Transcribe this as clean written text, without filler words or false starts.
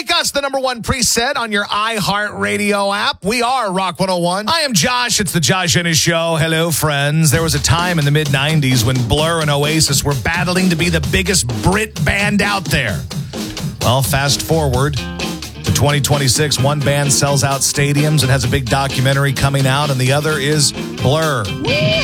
Make us the number one preset on your iHeartRadio app. We are Rock 101. I am Josh. It's the Josh Ennis Show. Hello, friends. There was a time in the mid-'90s when Blur and Oasis were battling to be the biggest Brit band out there. Well, fast forward to 2026. One band sells out stadiums and has a big documentary coming out, and the other is Blur.